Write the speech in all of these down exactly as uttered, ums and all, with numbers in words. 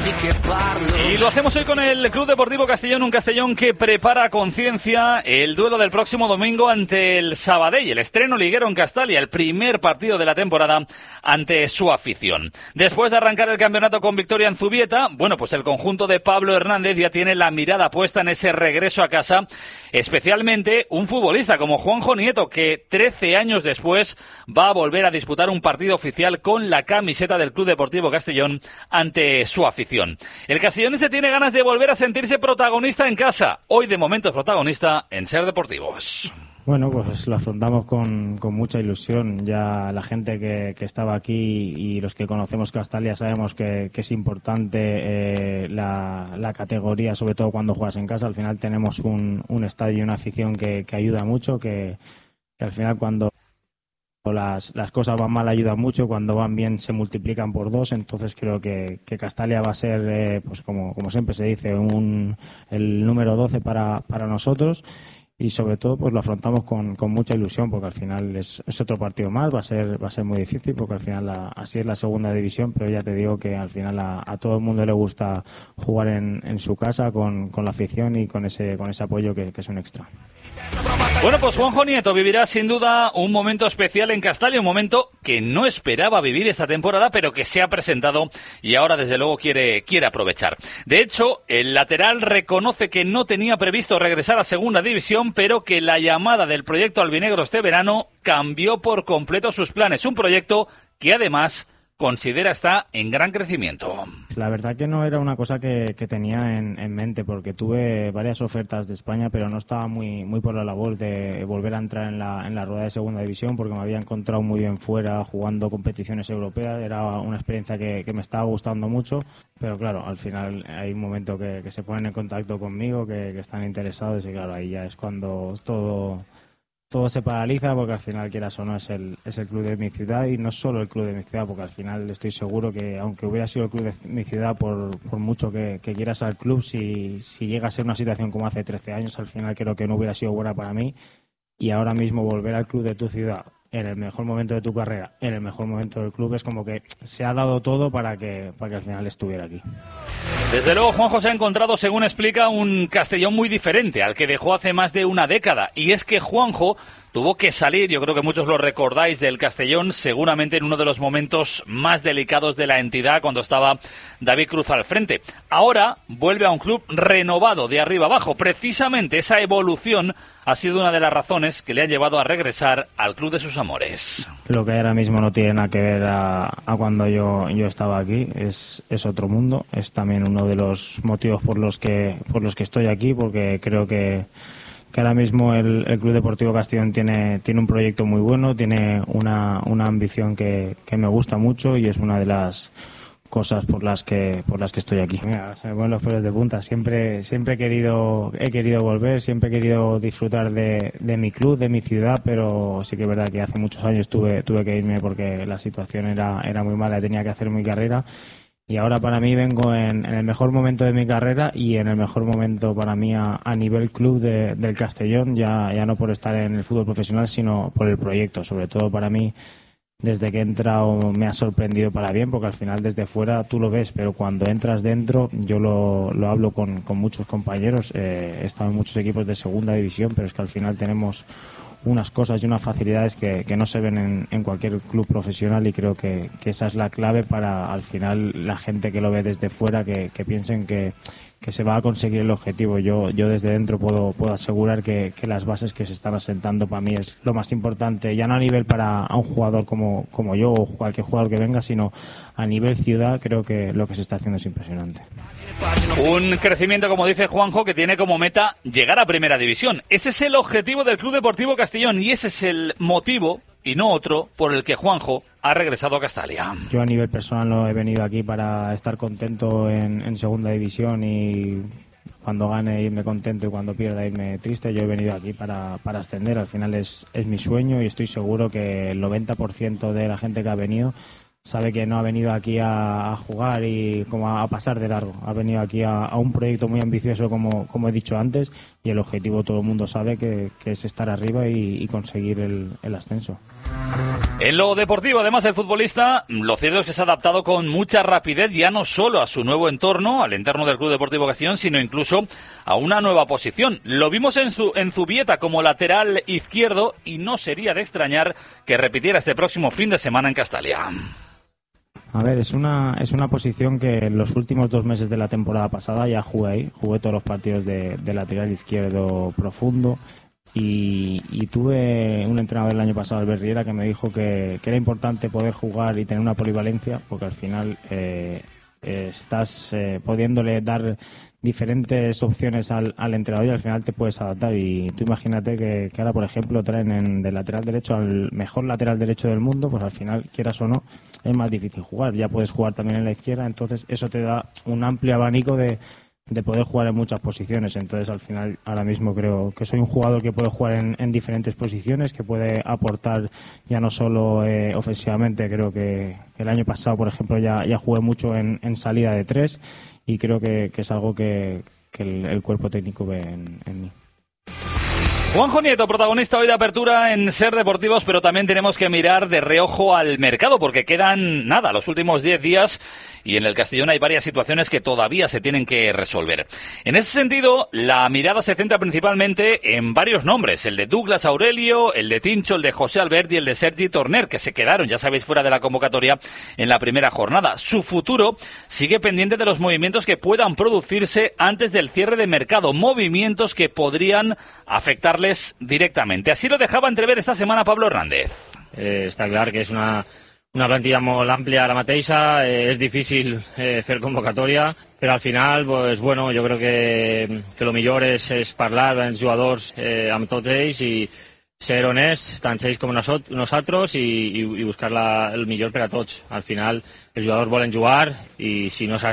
Y lo hacemos hoy con el Club Deportivo Castellón, un Castellón que prepara a conciencia el duelo del próximo domingo ante el Sabadell, el estreno liguero en Castalia, el primer partido de la temporada ante su afición. Después de arrancar el campeonato con victoria en Zubieta, bueno, pues el conjunto de Pablo Hernández ya tiene la mirada puesta en ese regreso a casa, especialmente un futbolista como Juanjo Nieto, que trece años después va a volver a disputar un partido oficial con la camiseta del Club Deportivo Castellón ante su afición. El castellonense tiene ganas de volver a sentirse protagonista en casa. Hoy de momento es protagonista en Ser Deportivos. Bueno, pues lo afrontamos con, con mucha ilusión. Ya la gente que, que estaba aquí y los que conocemos Castalia sabemos que, que es importante eh, la, la categoría, sobre todo cuando juegas en casa. Al final tenemos un, un estadio y una afición que, que ayuda mucho, que, que al final cuando Las, las cosas van mal ayudan mucho, cuando van bien se multiplican por dos. Entonces creo que, que Castalia va a ser, eh, pues como, como siempre se dice, un, el número doce para, para nosotros, y sobre todo pues lo afrontamos con, con mucha ilusión, porque al final es, es otro partido más. Va a ser va a ser muy difícil, porque al final la, así es la segunda división, pero ya te digo que al final a, a todo el mundo le gusta jugar en, en su casa con, con la afición y con ese con ese apoyo que, que es un extra. Bueno, pues Juanjo Nieto vivirá sin duda un momento especial en Castalia, un momento que no esperaba vivir esta temporada, pero que se ha presentado y ahora desde luego quiere, quiere aprovechar. De hecho, el lateral reconoce que no tenía previsto regresar a segunda división, pero que la llamada del proyecto albinegro este verano cambió por completo sus planes. Un proyecto que además considera está en gran crecimiento. La verdad que no era una cosa que, que tenía en, en mente, porque tuve varias ofertas de España, pero no estaba muy muy por la labor de volver a entrar en la, en la rueda de segunda división, porque me había encontrado muy bien fuera jugando competiciones europeas. Era una experiencia que, que me estaba gustando mucho, pero claro, al final hay un momento que, que se ponen en contacto conmigo, que, que están interesados, y claro, ahí ya es cuando todo... todo se paraliza, porque al final, quieras o no, es el, es el club de mi ciudad, y no solo el club de mi ciudad, porque al final estoy seguro que aunque hubiera sido el club de mi ciudad, por, por mucho que, que quieras al club, si, si llega a ser una situación como hace trece años, al final creo que no hubiera sido buena para mí. Y ahora mismo volver al club de tu ciudad en el mejor momento de tu carrera, en el mejor momento del club, es como que se ha dado todo para que, para que al final estuviera aquí. Desde luego, Juanjo se ha encontrado, según explica, un Castellón muy diferente al que dejó hace más de una década. Y es que Juanjo tuvo que salir, yo creo que muchos lo recordáis, del Castellón, seguramente en uno de los momentos más delicados de la entidad, cuando estaba David Cruz al frente. Ahora vuelve a un club renovado de arriba abajo. Precisamente esa evolución ha sido una de las razones que le han llevado a regresar al club de sus amores. Lo que ahora mismo no tiene nada que ver a, a cuando yo, yo estaba aquí, es, es otro mundo. Es también uno de los motivos por los que, por los que estoy aquí, porque creo que que ahora mismo el, el Club Deportivo Castellón tiene, tiene un proyecto muy bueno, tiene una, una ambición que, que me gusta mucho, y es una de las cosas por las que por las que estoy aquí. Mira, se me ponen los pelos de punta. Siempre siempre he querido he querido volver, siempre he querido disfrutar de, de mi club, de mi ciudad, pero sí que es verdad que hace muchos años tuve tuve que irme porque la situación era era muy mala y tenía que hacer mi carrera. Y ahora para mí vengo en, en el mejor momento de mi carrera, y en el mejor momento para mí a, a nivel club de, del Castellón, ya, ya no por estar en el fútbol profesional, sino por el proyecto. Sobre todo para mí, desde que he entrado me ha sorprendido para bien, porque al final desde fuera tú lo ves, pero cuando entras dentro, yo lo, lo hablo con, con muchos compañeros, eh, he estado en muchos equipos de segunda división, pero es que al final tenemos unas cosas y unas facilidades que, que no se ven en, en cualquier club profesional, y creo que, que esa es la clave para al final la gente que lo ve desde fuera, que, que piensen que, que se va a conseguir el objetivo. Yo yo desde dentro puedo puedo asegurar que, que las bases que se están asentando para mí es lo más importante, ya no a nivel para a un jugador como, como yo o cualquier jugador que venga, sino a nivel ciudad. Creo que lo que se está haciendo es impresionante. Un crecimiento, como dice Juanjo, que tiene como meta llegar a Primera División. Ese es el objetivo del Club Deportivo Castellón, y ese es el motivo, y no otro, por el que Juanjo ha regresado a Castalia. Yo a nivel personal no he venido aquí para estar contento en, en segunda división, y cuando gane irme contento y cuando pierda irme triste. Yo he venido aquí para, para ascender. Al final es, es mi sueño, y estoy seguro que el noventa por ciento de la gente que ha venido sabe que no ha venido aquí a, a jugar y como a, a pasar de largo. Ha venido aquí a, a un proyecto muy ambicioso, como, como he dicho antes, y el objetivo todo el mundo sabe que, que es estar arriba y, y conseguir el, el ascenso. En lo deportivo, además, el futbolista, lo cierto es que se ha adaptado con mucha rapidez ya no solo a su nuevo entorno, al entorno del Club Deportivo Castellón, sino incluso a una nueva posición. Lo vimos en su en Zubieta como lateral izquierdo y no sería de extrañar que repitiera este próximo fin de semana en Castalia. A ver, es una es una posición que en los últimos dos meses de la temporada pasada ya jugué ahí, jugué todos los partidos de, de lateral izquierdo profundo. Y, y tuve un entrenador el año pasado, Albert Riera, que me dijo que, que era importante poder jugar y tener una polivalencia, porque al final eh, eh, estás eh, pudiéndole dar diferentes opciones al, al entrenador y al final te puedes adaptar. Y tú imagínate que, que ahora, por ejemplo, traen en, de lateral derecho al mejor lateral derecho del mundo, pues al final, quieras o no, es más difícil jugar. Ya puedes jugar también en la izquierda, entonces eso te da un amplio abanico de de poder jugar en muchas posiciones. Entonces al final ahora mismo creo que soy un jugador que puede jugar en, en diferentes posiciones, que puede aportar ya no solo eh, ofensivamente. Creo que el año pasado, por ejemplo, ya, ya jugué mucho en, en salida de tres y creo que, que es algo que, que el, el cuerpo técnico ve en, en mí. Juanjo Nieto, protagonista hoy de Apertura en Ser Deportivos, pero también tenemos que mirar de reojo al mercado porque quedan, nada, los últimos diez días y en el Castellón hay varias situaciones que todavía se tienen que resolver. En ese sentido, la mirada se centra principalmente en varios nombres, el de Douglas Aurelio, el de Tincho, el de José Albert y el de Sergi Torner, que se quedaron, ya sabéis, fuera de la convocatoria en la primera jornada. Su futuro sigue pendiente de los movimientos que puedan producirse antes del cierre de mercado, movimientos que podrían afectarles directamente. Así lo dejaba entrever esta semana Pablo Hernández. Eh, està clar que és una, una plantilla molt àmplia ara mateixa, eh, és difícil eh, fer convocatòria, però al final, pues, bueno, jo crec que, que lo millor és, és parlar amb els jugadors, eh, amb tots ells i ser honest, tant ells com nosaltres, i, i, i buscar la, el millor per a tots. Al final, els jugadors volen jugar i si no és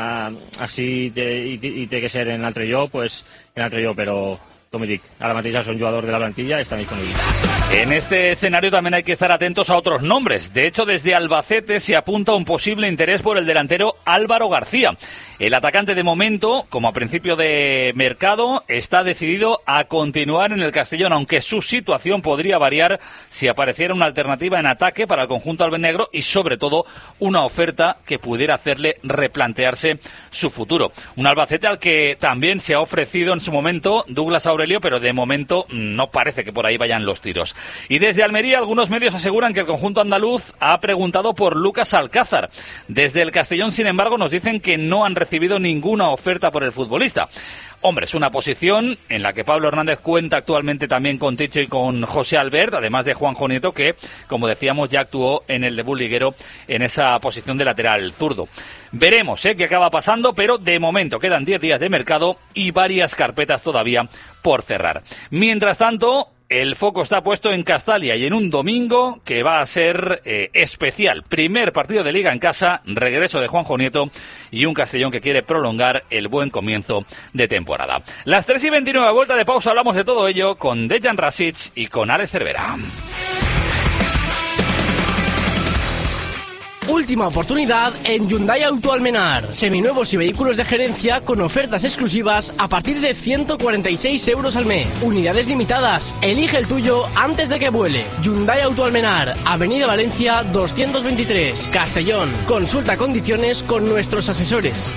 així i, i té que ser en altre lloc, pues en altre lloc, però como dic, a la mateixa son jugadores de la plantilla y están disponibles. En este escenario también hay que estar atentos a otros nombres. De hecho, desde Albacete se apunta un posible interés por el delantero Álvaro García. El atacante de momento, como a principio de mercado, está decidido a continuar en el Castellón, aunque su situación podría variar si apareciera una alternativa en ataque para el conjunto albinegro y, sobre todo, una oferta que pudiera hacerle replantearse su futuro. Un Albacete al que también se ha ofrecido en su momento Douglas Aurelio, pero de momento no parece que por ahí vayan los tiros. Y desde Almería, algunos medios aseguran que el conjunto andaluz ha preguntado por Lucas Alcázar. Desde el Castellón, sin embargo, nos dicen que no han recibido ninguna oferta por el futbolista. Hombre, es una posición en la que Pablo Hernández cuenta actualmente también con Ticho y con José Albert, además de Juanjo Nieto, que, como decíamos, ya actuó en el debut liguero en esa posición de lateral zurdo. Veremos ¿eh? qué acaba pasando, pero de momento quedan diez días de mercado y varias carpetas todavía por cerrar. Mientras tanto, el foco está puesto en Castalia y en un domingo que va a ser eh, especial. Primer partido de Liga en casa, regreso de Juanjo Nieto y un Castellón que quiere prolongar el buen comienzo de temporada. Las tres y veintinueve, vuelta de pausa, hablamos de todo ello con Dejan Rasic y con Alex Cervera. Última oportunidad en Hyundai Auto Almenar. Seminuevos y vehículos de gerencia con ofertas exclusivas a partir de ciento cuarenta y seis euros al mes. Unidades limitadas. Elige el tuyo antes de que vuele. Hyundai Auto Almenar, Avenida Valencia doscientos veintitrés, Castellón. Consulta condiciones con nuestros asesores.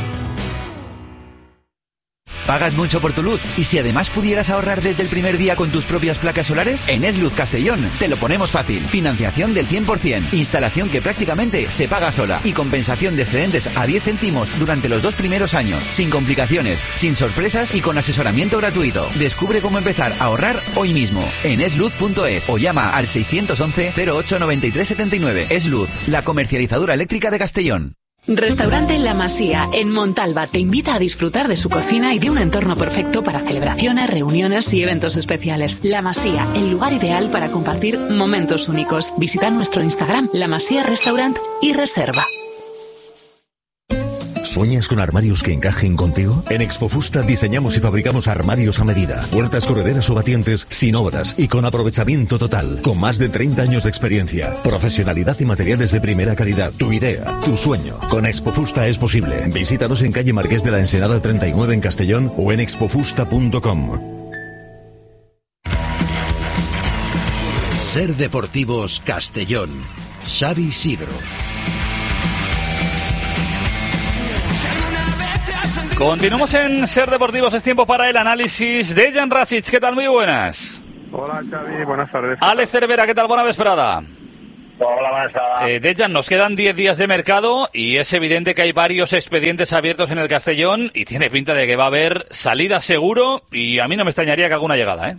¿Pagas mucho por tu luz? ¿Y si además pudieras ahorrar desde el primer día con tus propias placas solares? En Esluz Castellón te lo ponemos fácil. Financiación del cien por ciento. Instalación que prácticamente se paga sola. Y compensación de excedentes a diez céntimos durante los dos primeros años. Sin complicaciones, sin sorpresas y con asesoramiento gratuito. Descubre cómo empezar a ahorrar hoy mismo en esluz punto es o llama al seiscientos once cero ocho noventa y tres setenta y nueve. Esluz, la comercializadora eléctrica de Castellón. Restaurante La Masía, en Montalba, te invita a disfrutar de su cocina y de un entorno perfecto para celebraciones, reuniones y eventos especiales. La Masía, el lugar ideal para compartir momentos únicos. Visita nuestro Instagram, La Masía Restaurant, y reserva. ¿Sueñas con armarios que encajen contigo? En Expofusta diseñamos y fabricamos armarios a medida, puertas correderas o batientes sin obras y con aprovechamiento total, con más de treinta años de experiencia, profesionalidad y materiales de primera calidad. Tu idea, tu sueño, con Expofusta es posible. Visítanos en calle Marqués de la Ensenada treinta y nueve en Castellón o en expofusta punto com. Ser Deportivos Castellón. Xavi Sidro. Continuamos en Ser Deportivos, es tiempo para el análisis de Dejan Rasic. ¿Qué tal? Muy buenas. Hola Xavi, buenas tardes. Alex Cervera, ¿qué tal? Buena vesprada. Hola, buenas tardes. Eh, Dejan, nos quedan diez días de mercado y es evidente que hay varios expedientes abiertos en el Castellón y tiene pinta de que va a haber salida seguro y a mí no me extrañaría que alguna llegada, ¿eh?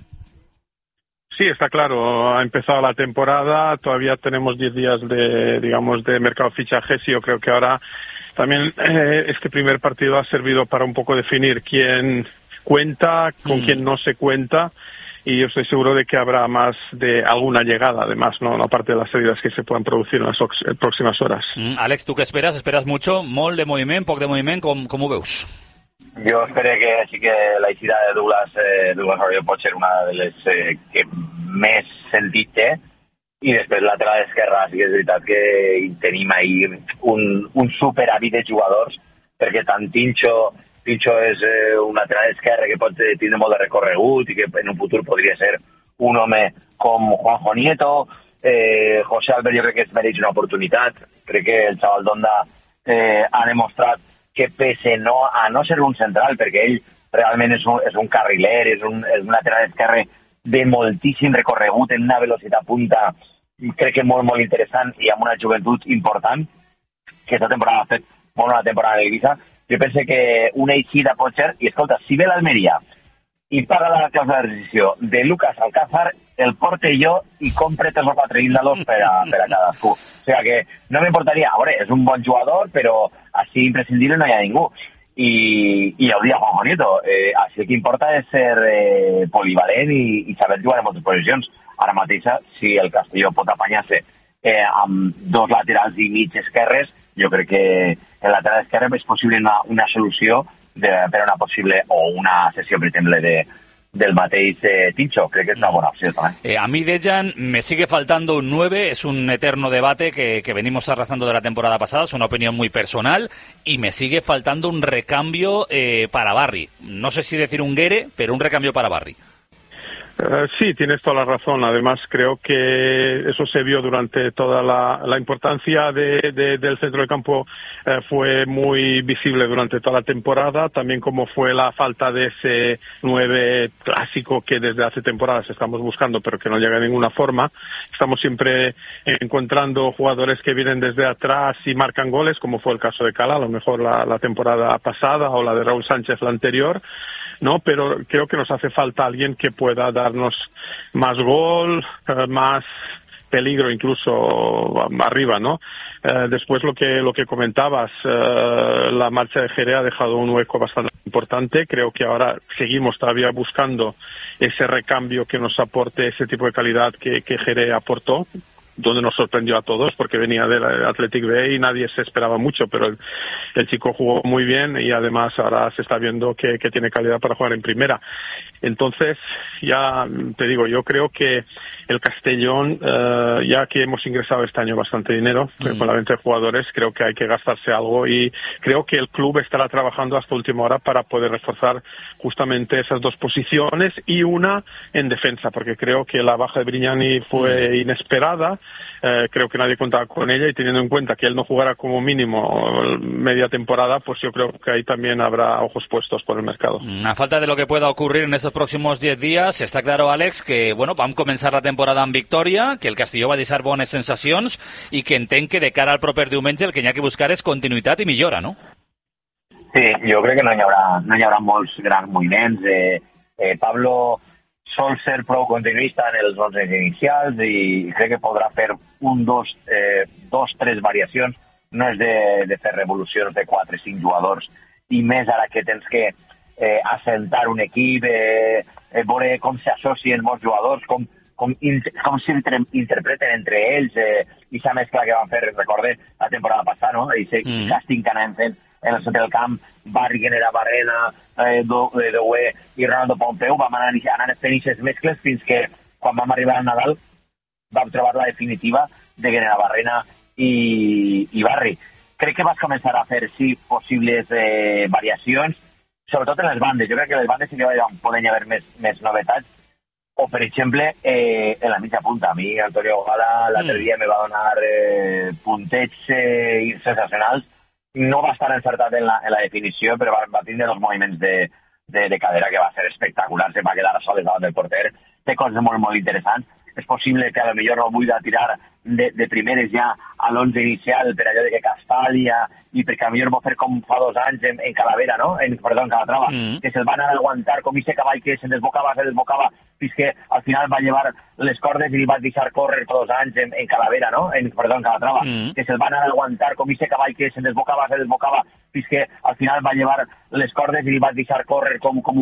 Sí, está claro, ha empezado la temporada, todavía tenemos diez días de, digamos, de mercado de fichajes y yo creo que ahora también eh, este primer partido ha servido para un poco definir quién cuenta, con mm. quién no se cuenta, y yo estoy seguro de que habrá más de alguna llegada, además, no, no aparte de las salidas que se puedan producir en las próximas horas. Mm, Àlex, tu què esperes? Esperes mucho? Molt de moviment, poc de moviment, com, com ho veus? Jo espero que sí que la eixida de Douglas, eh, Douglas Arroyo pot ser una de les eh, que més sentit té, i després lateral esquerra sí que és veritat que tenim ahir un, un superàvit de jugadors, perquè tant Tincho, Tincho és eh, un lateral esquerre que pot eh, tindre molt de recorregut i que en un futur podria ser un home com Juanjo Nieto, eh, José Albert jo crec que es mereix una oportunitat, crec que el xaval d'Onda eh, ha demostrat que pese no, a no ser un central, perquè ell realment és un, és un carriler, és un, és un lateral esquerre de moltíssim recorregut en una velocitat punta, crec que molt, molt interessant i amb una joventut important, que aquesta temporada ha fet molt bona temporada a l'Eivissa. Jo penso que una eixida pot ser, i escolta, si ve l'Almeria i paga la causa de rescisió de Lucas Alcázar, el porte jo i compre tres o quatre índalos per a, per a cadascú. O sigui que no m'importaria, a veure, és un bon jugador, però així imprescindible no hi ha ningú. I, i ja ho dia Juanjo Nieto, eh, així que importa és ser eh, polivalent i, i saber jugar en moltes posicions. Ara mateix, si el Castelló pot apanyar-se eh, amb dos laterals i mig esquerres, jo crec que el lateral esquerre és possible una, una solució de, per a una possible o una sessió, per exemple, de, del mateix eh, Tincho. Crec que és una bona opció també. Eh, a mí, Dejan, me sigue faltando un nueve, es un eterno debate que, que venimos arrastrando de la temporada pasada, es una opinión muy personal, y me sigue faltando un recambio eh, para Barry. No sé si decir un Guere, pero un recambio para Barry. Uh, sí, tienes toda la razón. Además, creo que eso se vio durante toda la, la importancia de, de, del centro del campo. Eh, fue muy visible durante toda la temporada. También como fue la falta de ese nueve clásico que desde hace temporadas estamos buscando, pero que no llega de ninguna forma. Estamos siempre encontrando jugadores que vienen desde atrás y marcan goles, como fue el caso de Cala, a lo mejor la, la temporada pasada, o la de Raúl Sánchez la anterior. No, pero creo que nos hace falta alguien que pueda darnos más gol, eh, más peligro incluso arriba, ¿no? Eh, después lo que lo que comentabas, eh, la marcha de Jere ha dejado un hueco bastante importante. Creo que ahora seguimos todavía buscando ese recambio que nos aporte ese tipo de calidad que, que Jere aportó, donde nos sorprendió a todos porque venía del Athletic B y nadie se esperaba mucho, pero el, el chico jugó muy bien y además ahora se está viendo que, que tiene calidad para jugar en primera. Entonces, ya te digo, yo creo que el Castellón, eh, ya que hemos ingresado este año bastante dinero mm. con la venta de jugadores, creo que hay que gastarse algo y creo que el club estará trabajando hasta última hora para poder reforzar justamente esas dos posiciones y una en defensa, porque creo que la baja de Brignani fue mm. inesperada. Eh, creo que nadie contaba con ella y teniendo en cuenta que él no jugará como mínimo media temporada, pues yo creo que ahí también habrá ojos puestos por el mercado. A falta de lo que pueda ocurrir en estos próximos diez días, está claro, Àlex, que bueno, vam començar la temporada en victòria, que el Castelló va deixar bones sensacions i que entenc que de cara al proper diumenge el que hi ha que buscar és continuïtat i millora, no? Sí, jo crec que no hi haurà, no hi haurà molts grans moviments. Eh, eh, Pablo sol ser prou continuista en els onze inicials i crec que podrà fer un, dos, eh, dos, tres variacions. No és de, de fer revolucions de quatre, cinc jugadors i més ara que tens que eh, assentar un equip, eh, eh, veure com s'associen molts jugadors, com, com, com s'interpreten entre ells, eh, i s'ha mescla que van fer, recorde, la temporada passada, no? I aquest mm. càsting que anàvem fent en el centre del camp, Barri, Genera, Barrena, eh, Doué i Ronaldo Pompeu, vam anar, anar fent aquestes mescles fins que quan vam arribar al Nadal vam trobar la definitiva de Genera, Barrena i, i Barri. Crec que vas començar a fer, sí, possibles eh, variacions, sobretot en les bandes. Jo crec que les bandes sí que poden haver més, més novetats. o, per exemple, eh, en la mitja punta. A mi, Antonio Gala, l'altre dia me va donar eh, puntets eh, sensacionals. No va estar encertat en la, en la definició, però va, va tindre els moviments de, de, de cadera que va ser espectacular. Se va quedar a soles davant del porter. Té coses molt, molt interessants. És possible que a lo millor no vull tirar de, de primeres ja a l'onze inicial per allò de que Castalia i perquè a lo millor va fer com fa dos anys en, en Calavera, no? En, perdó, en Calatrava, mm. que se'l van anar a aguantar com ese cavall que se'n desbocava, se desbocava, fins que al final va llevar les cordes i li va deixar córrer fa dos anys en, en Calavera, no? En, perdó, en Calatrava, mm. que se'l van anar a aguantar com ese cavall que se'n desbocava, se desbocava, fins que al final va llevar les cordes i li va deixar córrer com, com